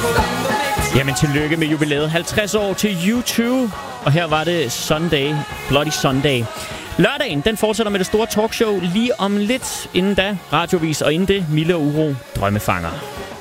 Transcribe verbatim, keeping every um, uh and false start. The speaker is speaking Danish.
Jamen tillykke med jubilæet. halvtreds år til U to. Og her var det Sunday, Bloody Sunday. Lørdagen, den fortsætter med det store talkshow lige om lidt. Inden da, radiovis, og inden det, Mille og Uro, Drømmefanger.